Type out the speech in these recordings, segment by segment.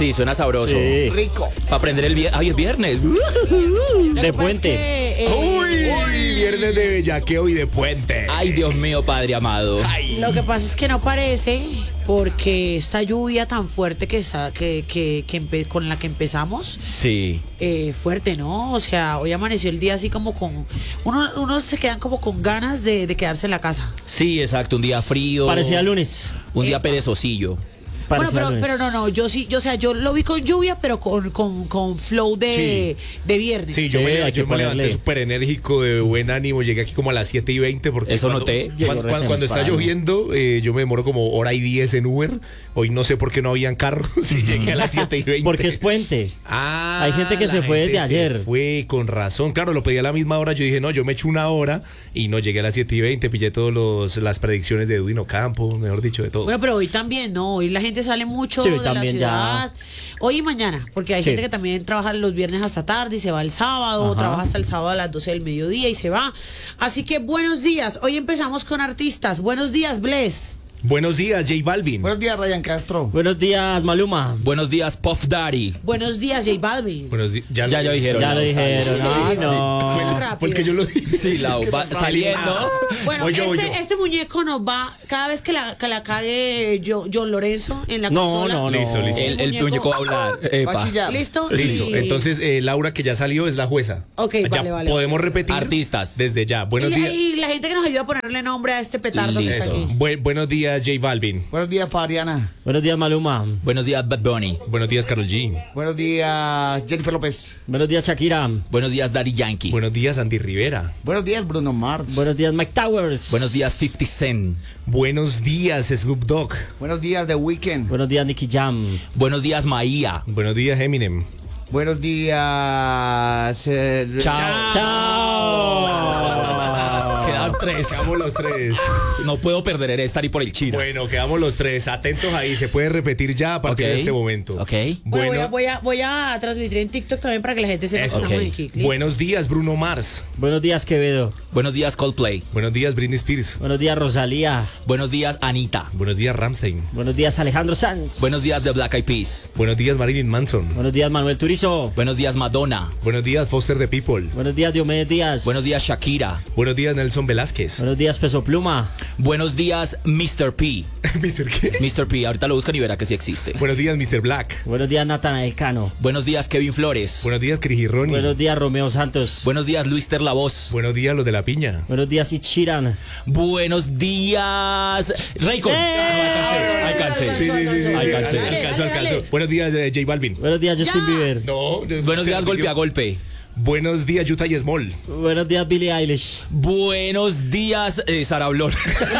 Sí, suena sabroso. Sí. Rico. Para aprender el viernes. Ay, es viernes. De puente. Uy, viernes de bellaqueo y de puente. Ay, Dios mío, Padre amado. Lo que pasa es que no parece, porque esta lluvia tan fuerte con la que empezamos, Sí. fuerte, ¿no? O sea, hoy amaneció el día así como con... Unos se quedan como con ganas de quedarse en la casa. Sí, exacto. Un día frío. Parecía lunes. Un día perezosillo. Bueno, Parecía lunes. pero no, yo lo vi con lluvia, pero con flow de viernes. Sí, yo Sí, me, hay yo que me levanté ponerle. súper enérgico, de buen ánimo. Llegué aquí como a las 7:20. Porque Eso cuando, noté. Cuando está Temprano. lloviendo, yo me demoro como 1:10 en Uber. Hoy no sé por qué no habían carros. Y llegué a las 7:20. Porque es puente. Ah, Hay gente que la se fue gente desde ayer. Fue con razón. Claro, lo pedí a la misma hora. Yo dije, no, yo me echo una hora. Y no llegué a las 7:20. Pillé todas las predicciones de Edwin Ocampo, mejor dicho, de todo. Bueno, pero hoy también, ¿no? Hoy la gente sale mucho Sí, de la también ciudad. Hoy y mañana, porque hay Sí. gente que también trabaja los viernes hasta tarde y se va el sábado, Ajá. trabaja hasta el sábado a las 12 del mediodía y se va. Así que buenos días. Hoy empezamos con artistas. Buenos días, Bless. Buenos días, J Balvin. Buenos días, Ryan Castro. Buenos días, Maluma. Buenos días, Puff Daddy. Buenos días, J Balvin. Buenos días. Ya dijeron. Ya lo no, dijeron. Sí, Ah, sí. no. Fue Fue- rápido. Porque yo lo dije. Sí, Lau, va saliendo. Bueno, Voy yo. este muñeco nos va, cada vez que la cague John Lorenzo en la No, consola. no, no. Listo, listo. El muñeco va a hablar. Va a Epa. chillar. ¿Listo? Listo. Sí. Entonces, Laura, que ya salió, es la jueza. Ok, Ya vale. podemos repetir. Artistas. Desde ya. Buenos y, días. y la gente que nos ayuda a ponerle nombre a este petardo que está Listo. aquí. Buenos días, J Balvin. Buenos días, Fariana. Buenos días, Maluma. Buenos días, Bad Bunny. Buenos días, Karol G. Buenos días, Jennifer López. Buenos días, Shakira. Buenos días, Daddy Yankee. Buenos días, Andy Rivera. Buenos días, Bruno Mars. Buenos días, Mike Towers. Buenos días, 50 Cent. Buenos días, Snoop Dogg. Buenos días, The Weeknd. Buenos días, Nicky Jam. Buenos días, Maía. Buenos días, Eminem. Buenos días. Chao. Quedan 3. Quedamos los tres. No puedo perder estar y por el chino. Bueno, quedamos los tres. Atentos ahí. Se puede repetir ya a partir de este momento. Ok. Bueno, Bueno, voy a transmitir en TikTok también para que la gente sepa que Eso. estamos Ok. en Kik. ¿Listo? buenos días, Bruno Mars. Buenos días, Quevedo. Buenos días, Coldplay. Buenos días, Britney Spears. Buenos días, Rosalía. Buenos días, Anita. Buenos días, Rammstein. Buenos días, Alejandro Sanz. Buenos días, The Black Eyed Peas. Buenos días, Marilyn Manson. Buenos días, Manuel Turizo. Buenos días, Madonna. Buenos días, Foster the People. Buenos días, Diomedes Díaz. Buenos días, Shakira. Buenos días, Nelson Velázquez. Buenos días, Peso Pluma. Buenos días, Mr. P. ¿Mr. qué? Mr. P, ahorita lo buscan y verá que sí existe. Buenos días, Mr. Black. Buenos días, Natanael Cano. Buenos días, Kevin Flores. Buenos días, Crijirroni. Buenos días, Romeo Santos. Buenos días, Luis Terlavoz. Buenos días, los de la piña. Buenos días, Ichiran. Buenos días, Raycon. Alcancé. Alcancé. Alcanzó. Buenos días, J Balvin. Buenos días, Justin Ya. Bieber. No. Buenos días, golpe a golpe. Buenos días, Utah y Small. Buenos días, Billie Eilish. Buenos días, Sara Blor.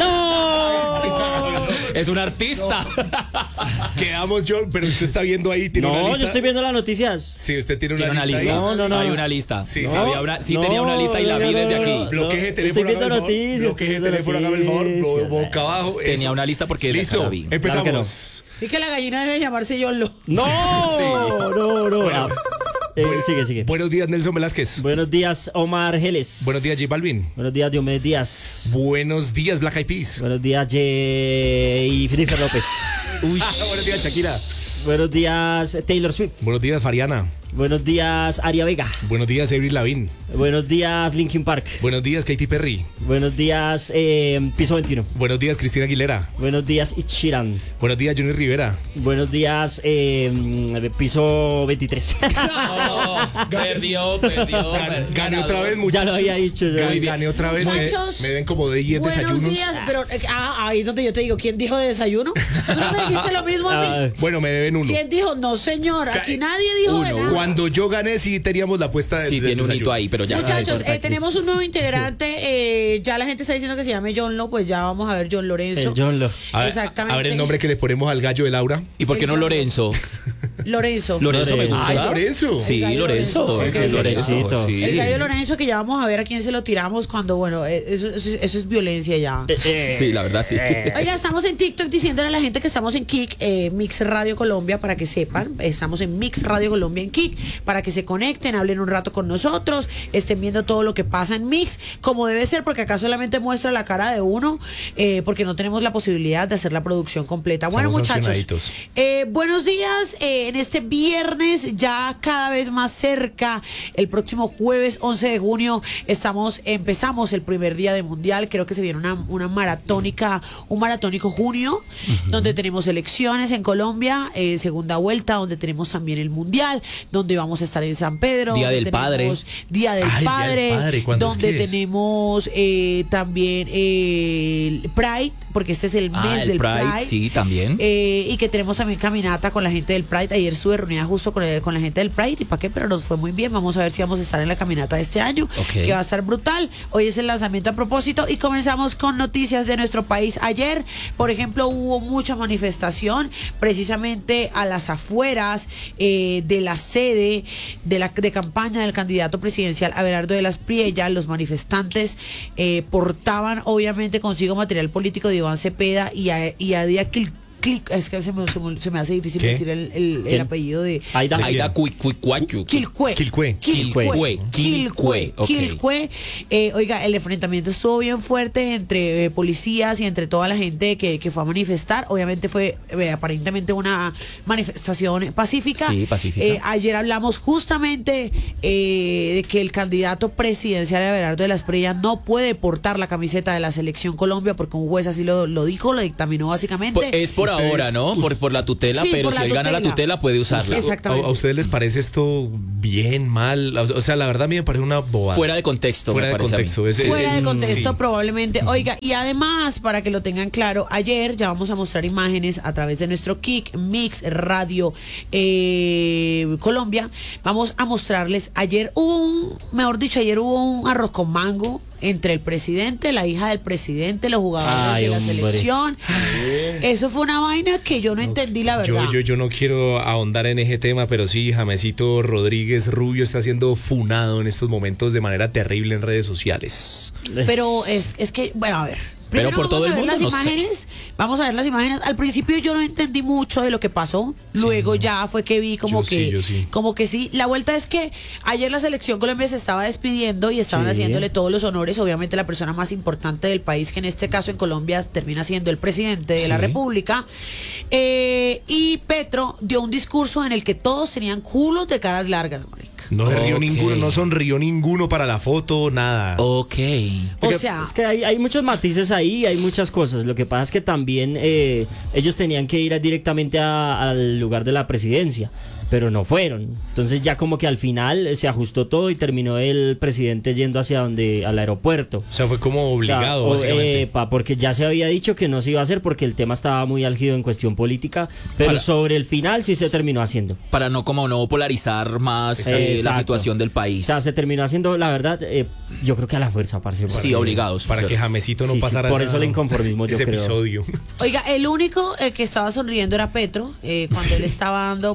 Es un artista. Quedamos, John, pero usted está viendo ahí. ¿Tiene una No, lista? yo estoy viendo las noticias. Sí, usted tiene Tiene una lista. ahí. No. Hay una lista. Sí, Sí, sí. sí tenía una lista y la vi desde aquí. Bloqueje Estoy teléfono, viendo hágame el favor. noticias. Bloqueje estoy viendo teléfono, hágame el favor. noticias. Boca abajo. Tenía eso. una lista porque desde acá Listo, la vi. empezamos. Claro que Y que la gallina debe llamarse Yolo. No, no. Bueno. Sigue. Buenos días, Nelson Velázquez. Buenos días, Omar Geles. Buenos días, J Balvin. Buenos días, Diomedes Díaz. Buenos días, Black Eyed Peas. Buenos días, y Jennifer López. Uy. Buenos días, Shakira. Buenos días, Taylor Swift. Buenos días, Fariana. Buenos días, Aria Vega. Buenos días, Avril Lavigne. Buenos días, Linkin Park. Buenos días, Katy Perry. Buenos días, Piso 21. Buenos días, Cristina Aguilera. Buenos días, Ichiran. Buenos días, Johnny Rivera. Buenos días, Piso 23. Perdió. Gané otra vez, Ya muchachos. lo había dicho yo. Gané otra vez. Muchachos, Me ven como de 10 Buenos desayunos. días, pero ahí es donde yo te digo, ¿quién dijo de desayuno? ¿Tú no me dijiste lo mismo así? Ah, Bueno, me deben uno. ¿Quién dijo? No, señor, aquí nadie dijo de nada. Cuando yo gané, sí teníamos la apuesta de Sí, tiene un hito ahí, pero ya. Muchachos, Ay, tenemos un nuevo integrante. Ya la gente está diciendo que se llame John Lo, pues ya vamos a ver John Lorenzo. el John Lo. Exactamente. A ver el nombre que le ponemos al gallo de Laura. ¿Y por qué no Lorenzo? Lorenzo. Lorenzo me Lorenzo. gusta. Ay, Lorenzo. Sí, El gallo Lorenzo. Lorenzo. Sí, Lorenzo. Lorencito. Sí. El gallo Lorenzo, que ya vamos a ver a quién se lo tiramos cuando, bueno, eso es violencia ya. Sí, la verdad sí. Oiga, estamos en TikTok diciéndole a la gente que estamos en Kik, Mix Radio Colombia, para que sepan. Estamos en Mix Radio Colombia en Kik, para que se conecten, hablen un rato con nosotros, estén viendo todo lo que pasa en Mix, como debe ser, porque acá solamente muestra la cara de uno, porque no tenemos la posibilidad de hacer la producción completa. Bueno, Somos muchachos, sancionaditos. buenos días. en este viernes, ya cada vez más cerca, el próximo jueves 11 de junio, empezamos el primer día de Mundial. Creo que se viene un maratónico junio, donde tenemos elecciones en Colombia, segunda vuelta, donde tenemos también el Mundial, donde vamos a estar en San Pedro. Día del Padre. Día del Padre, donde tenemos también el Pride, porque este es el mes del Pride. Sí, también. Y que tenemos también caminata con la gente del Pride. Ayer estuve reunida justo con la gente del Pride, y para qué, pero nos fue muy bien. Vamos a ver si vamos a estar en la caminata de este año, que va a estar brutal. Hoy es el lanzamiento a propósito y comenzamos con noticias de nuestro país. Ayer, por ejemplo, hubo mucha manifestación precisamente a las afueras de la sede de campaña del candidato presidencial Abelardo de las Priella. Los manifestantes portaban obviamente consigo material político de Iván Cepeda y a día es que se me hace difícil decir el apellido de Aida Cuicuachu. Quilcue. Oiga, el enfrentamiento estuvo bien fuerte entre policías y entre toda la gente que fue a manifestar. Obviamente fue aparentemente una manifestación pacífica. Sí, pacífica. Ayer hablamos justamente de que el candidato presidencial Abelardo de las Priella no puede portar la camiseta de la Selección Colombia, porque un juez así lo dijo, lo dictaminó básicamente. Es por ahora, ¿no? Por la tutela, Sí, pero por si él gana la tutela puede usarla. Exactamente. ¿A ustedes les parece esto bien, mal? O sea, la verdad a mí me parece una bobada. Fuera de contexto, Fuera me de parece a mí. contexto. Fuera de contexto, sí. probablemente. Oiga, y además, para que lo tengan claro, ayer ya vamos a mostrar imágenes a través de nuestro Kik Mix Radio Colombia. Vamos a mostrarles. Ayer hubo un arroz con mango entre el presidente, la hija del presidente, los jugadores de la selección. Eso fue una vaina que yo no entendí, la verdad. Yo no quiero ahondar en ese tema, pero sí, Jamesito Rodríguez Rubio está siendo funado en estos momentos de manera terrible en redes sociales. Pero es que, bueno, a ver. Pero por todo el mundo, las imágenes, vamos a ver las imágenes. Al principio yo no entendí mucho de lo que pasó. Luego ya fue que vi como que sí. La vuelta es que ayer la Selección Colombia se estaba despidiendo y estaban haciéndole todos los honores. Obviamente la persona más importante del país, que en este caso en Colombia termina siendo el presidente de la República. Y Petro dio un discurso en el que todos tenían culos de caras largas, marica. No se rió ninguno, no sonrió ninguno para la foto, nada. Ok. O sea, es que hay muchos matices ahí, hay muchas cosas. Lo que pasa es que también ellos tenían que ir directamente al lugar de la presidencia, pero no fueron. Entonces ya como que al final se ajustó todo y terminó el presidente yendo al aeropuerto. O sea, fue como obligado, básicamente. Porque ya se había dicho que no se iba a hacer porque el tema estaba muy álgido en cuestión política, pero sobre el final sí se terminó haciendo. Para no polarizar más la situación del país. O sea, se terminó haciendo, la verdad, yo creo que a la fuerza, parce. Sí, obligados. Para que Jamesito no pasara por eso el inconformismo, yo ese creo. episodio. Oiga, el único que estaba sonriendo era Petro, cuando él estaba dando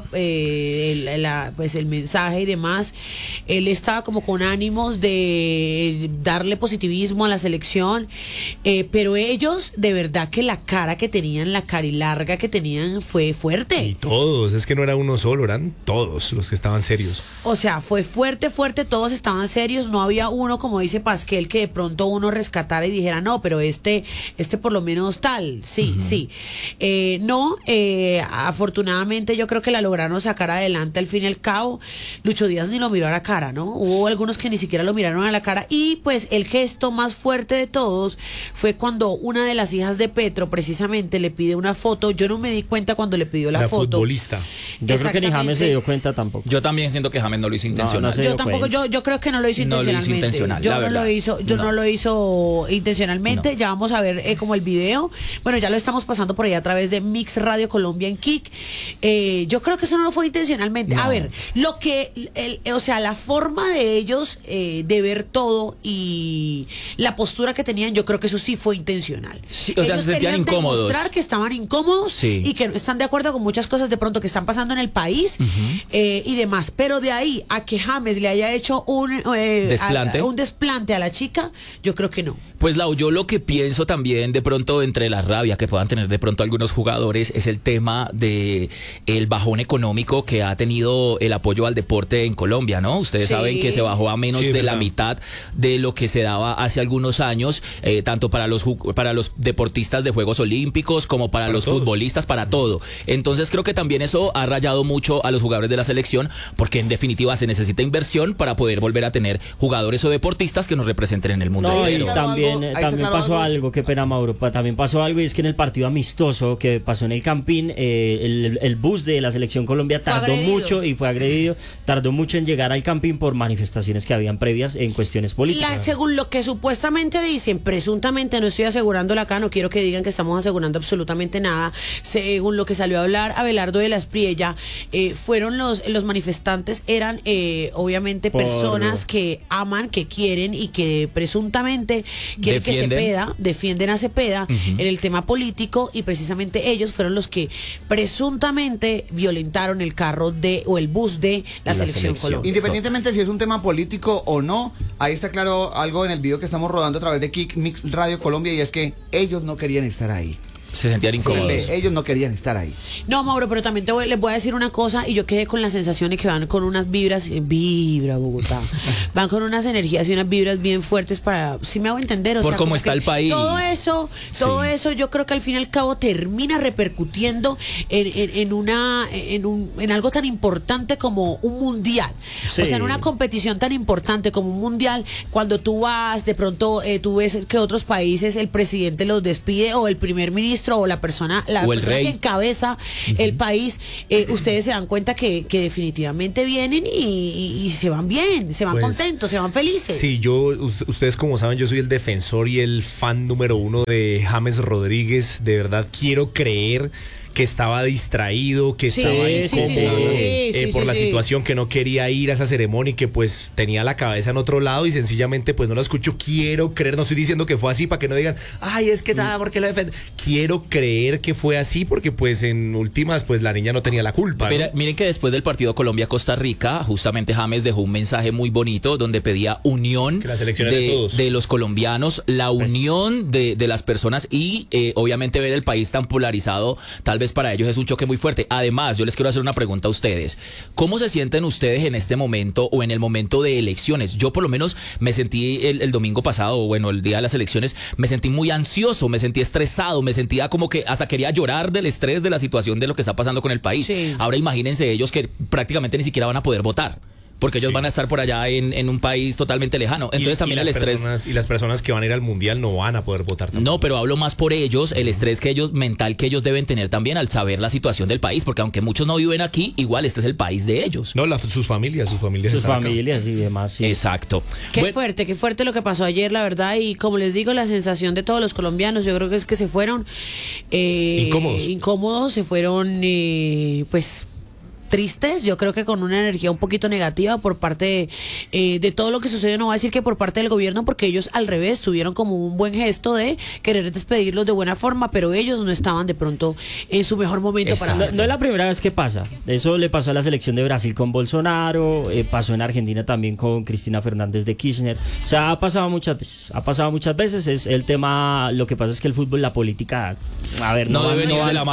el mensaje y demás. Él estaba como con ánimos de darle positivismo a la selección, pero ellos, de verdad que la cara que tenían, la carilarga que tenían fue fuerte. Y todos, es que no era uno solo, eran todos los que estaban serios. O sea, fue fuerte, todos estaban serios. No había uno, como dice Pasquel, que de pronto uno rescatara y dijera, no, pero este por lo menos tal. Sí. Afortunadamente yo creo que la lograron sacar adelante al fin y al cabo. Lucho Díaz ni lo miró a la cara, ¿no? Hubo algunos que ni siquiera lo miraron a la cara. Y pues el gesto más fuerte de todos fue cuando una de las hijas de Petro precisamente le pide una foto. Yo no me di cuenta cuando le pidió la foto. Futbolista. Yo creo que ni James se dio cuenta tampoco. Yo también siento que James no lo hizo intencional. Yo tampoco, yo creo que no lo hizo intencionalmente. No lo hizo intencionalmente. No. Ya vamos a ver como el video. Bueno, ya lo estamos pasando por ahí a través de Mix Radio Colombia en Kik. Yo creo que eso no lo fue intencionalmente. No. A ver, la forma de ellos de ver todo y la postura que tenían, yo creo que eso sí fue intencional. Sí, o sea, ellos se sentían querían incómodos. demostrar que estaban incómodos y que no están de acuerdo con muchas cosas de pronto que están pasando en el país y demás. Pero de ahí a que James le haya hecho un desplante a la chica, yo creo que no. Pues Lau, yo lo que pienso también de pronto entre la rabia que puedan tener de pronto algunos jugadores es el tema de el bajón económico que ha tenido el apoyo al deporte en Colombia, ¿no? Ustedes saben que se bajó a menos de la mitad de lo que se daba hace algunos años, tanto para los deportistas de Juegos Olímpicos como para los futbolistas, para todo. Entonces creo que también eso ha rayado mucho a los jugadores de la selección, porque en definitiva se necesita inversión para poder volver a tener jugadores o deportistas que nos representen en el mundo. No, y entero. también pasó algo, qué pena Mauro, también pasó algo, y es que en el partido amistoso que pasó en el Campín, el bus de la selección Colombia tardó mucho y fue agredido, tardó mucho en llegar al Campín por manifestaciones que habían previas en cuestiones políticas. Según lo que supuestamente dicen, presuntamente, no estoy asegurándolo acá, no quiero que digan que estamos asegurando absolutamente nada, según lo que salió a hablar Abelardo de la Espriella, fueron los manifestantes, eran obviamente personas que aman, que quieren y que presuntamente quieren que Cepeda, defienden a Cepeda en el tema político, y precisamente ellos fueron los que presuntamente violentaron el carro o el bus de la selección Colombia. Independientemente si es un tema político o no, ahí está claro algo en el video que estamos rodando a través de Kick Mix Radio Colombia, y es que ellos no querían estar ahí. Se sentían incómodos. Ellos no querían estar ahí. No, Mauro, pero también les voy a decir una cosa, y yo quedé con la sensación de que van con unas vibra Bogotá, van con unas energías y unas vibras bien fuertes para, si me hago entender, por cómo está el país. Todo eso yo creo que al fin y al cabo termina repercutiendo en algo tan importante como un mundial. Sí. O sea, en una competición tan importante como un mundial, cuando tú vas, de pronto tú ves que otros países el presidente los despide, o el primer ministro, o la persona que encabeza el país, ustedes se dan cuenta que definitivamente vienen y se van bien, se van contentos, se van felices. Sí, ustedes como saben, yo soy el defensor y el fan número 1 de James Rodríguez. De verdad quiero creer que estaba distraído, que estaba incómodo por la situación, que no quería ir a esa ceremonia y que pues tenía la cabeza en otro lado y sencillamente pues no lo escucho. Quiero creer, no estoy diciendo que fue así para que no digan, ay, es que nada, ¿por qué lo defiende? Quiero creer que fue así porque pues en últimas pues la niña no tenía la culpa, ¿no? Miren que después del partido Colombia-Costa Rica, justamente James dejó un mensaje muy bonito donde pedía unión de los colombianos, la unión de las personas, y obviamente ver el país tan polarizado, tal vez para ellos es un choque muy fuerte. Además, yo les quiero hacer una pregunta a ustedes. ¿Cómo se sienten ustedes en este momento o en el momento de elecciones? Yo por lo menos me sentí el domingo pasado, bueno, el día de las elecciones, me sentí muy ansioso, me sentí estresado, me sentía como que hasta quería llorar del estrés de la situación de lo que está pasando con el país. Sí. Ahora imagínense ellos que prácticamente ni siquiera van a poder votar, porque ellos van a estar por allá en un país totalmente lejano. Entonces también el estrés. Y las personas que van a ir al mundial no van a poder votar tampoco. No, pero hablo más por ellos, el estrés mental que ellos deben tener también al saber la situación del país, porque aunque muchos no viven aquí, igual este es el país de ellos. No, sus familias y demás, sí. Exacto. Qué fuerte lo que pasó ayer, la verdad, y como les digo, la sensación de todos los colombianos, yo creo que es que se fueron incómodos, se fueron pues tristes, yo creo que con una energía un poquito negativa por parte de todo lo que sucedió. No voy a decir que por parte del gobierno, porque ellos al revés tuvieron como un buen gesto de querer despedirlos de buena forma, pero ellos no estaban de pronto en su mejor momento. Para hacerlo. No es la primera vez que pasa. Eso le pasó a la selección de Brasil con Bolsonaro, pasó en Argentina también con Cristina Fernández de Kirchner. O sea, ha pasado muchas veces. Es el tema, lo que pasa es que el fútbol, la política, a ver, no van de la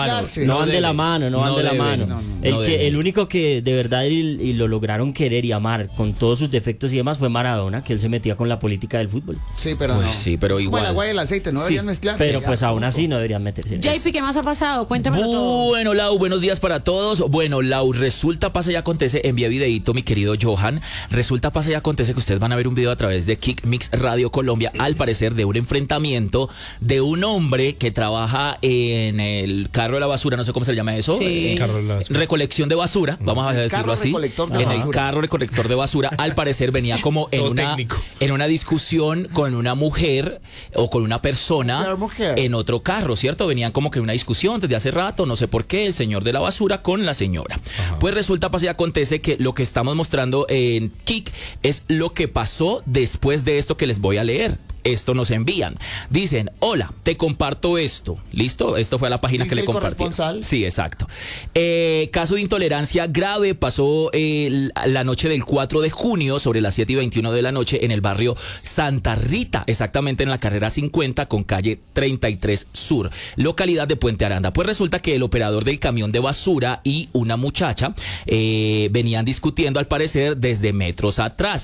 mano. El único que de verdad y lo lograron querer y amar con todos sus defectos y demás fue Maradona, que él se metía con la política del fútbol. Sí, pero pues sí, pero igual. Como el agua y el aceite, no deberían mezclarse. Pero pues aún así no deberían meterse. JP, ¿qué más ha pasado? Cuéntamelo todo. Bueno, Lau, buenos días para todos. Bueno, Lau, resulta, pasa y acontece, envía videíto, mi querido Johan. Resulta, pasa y acontece que ustedes van a ver un video a través de Kick Mix Radio Colombia, al parecer de un enfrentamiento de un hombre que trabaja en el carro de la basura, no sé cómo se llama eso. Sí. Recolección de basura, vamos a decirlo así. En el carro recolector de basura, al parecer venía como en una discusión con una mujer o con una persona en otro carro, ¿cierto? Venían como que en una discusión desde hace rato, no sé por qué, el señor de la basura con la señora. Ajá. Pues resulta, pasa y acontece que lo que estamos mostrando en Kick es lo que pasó después de esto que les voy a leer. Esto nos envían. Dicen, hola, te comparto esto. ¿Listo? Esto fue a la página que le compartí. Sí, exacto. Caso de intolerancia grave pasó la noche del 4 de junio sobre las 7:21 de la noche en el barrio Santa Rita, exactamente en la carrera 50 con calle 33 Sur, localidad de Puente Aranda. Pues resulta que el operador del camión de basura y una muchacha venían discutiendo al parecer desde metros atrás.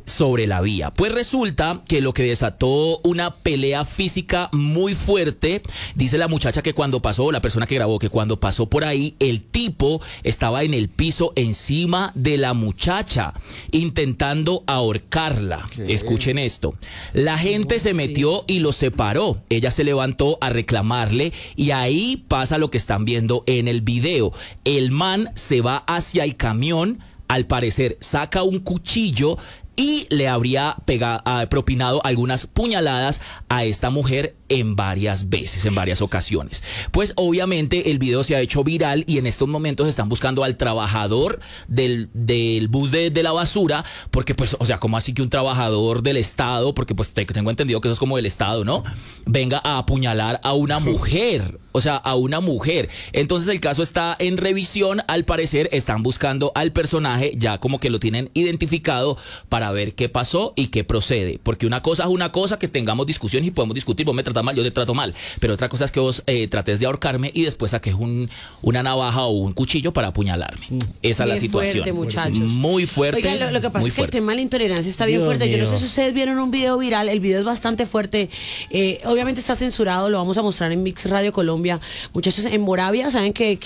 sobre la vía. Pues resulta que lo que desató una pelea física muy fuerte, dice la muchacha que cuando pasó, la persona que grabó, que cuando pasó por ahí, el tipo estaba en el piso encima de la muchacha, intentando ahorcarla. ¿Qué? Escuchen esto. La gente se metió y lo separó. Ella se levantó a reclamarle y ahí pasa lo que están viendo en el video. El man se va hacia el camión, al parecer saca un cuchillo y le habría propinado algunas puñaladas a esta mujer en varias veces, en varias ocasiones. Pues obviamente el video se ha hecho viral y en estos momentos están buscando al trabajador del bus de la basura, porque pues, o sea, ¿cómo así que un trabajador del Estado, porque pues tengo entendido que eso es como del Estado, ¿no?, venga a apuñalar a una mujer? O sea, a una mujer. Entonces el caso está en revisión. Al parecer están buscando al personaje, ya como que lo tienen identificado para ver qué pasó y qué procede. Porque una cosa es una cosa, que tengamos discusiones y podemos discutir, vos me tratas mal, yo te trato mal. Pero otra cosa es que vos trates de ahorcarme y después saques una navaja o un cuchillo para apuñalarme. Esa es la situación. Fuerte, muchachos. Muy fuerte. Oiga, lo que pasa es que el tema de la intolerancia está bien fuerte. Yo no sé si ustedes vieron un video viral. El video es bastante fuerte. Obviamente está censurado, lo vamos a mostrar en Mix Radio Colombia. Muchachos, en Moravia, saben que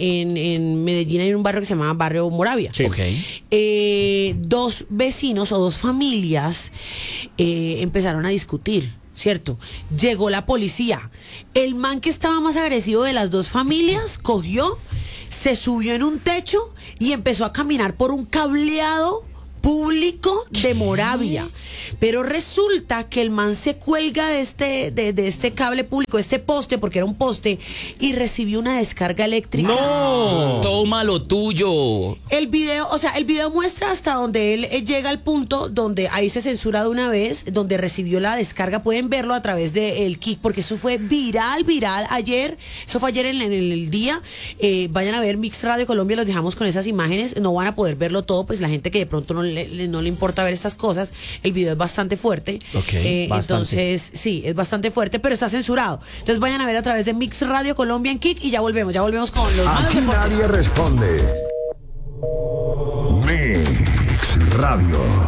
en Medellín hay un barrio que se llama Barrio Moravia. Sí. Okay. Dos vecinos o dos familias empezaron a discutir, ¿cierto? Llegó la policía. El man que estaba más agresivo de las dos familias cogió, se subió en un techo y empezó a caminar por un cableado público de Moravia. Pero resulta que el man se cuelga de este cable público, este poste, porque era un poste, y recibió una descarga eléctrica. ¡No! Toma lo tuyo. El video muestra hasta donde él llega al punto donde ahí se censura de una vez, donde recibió la descarga. Pueden verlo a través del Kik, porque eso fue viral ayer. Eso fue ayer en el día. Vayan a ver Mix Radio Colombia, los dejamos con esas imágenes. No van a poder verlo todo, pues la gente que de pronto no le importa ver estas cosas. El video es bastante fuerte. Okay, entonces, sí, es bastante fuerte, pero está censurado. Entonces vayan a ver a través de Mix Radio Colombia en Kik y ya volvemos con los malos Aquí deportes. nadie responde. Mix Radio.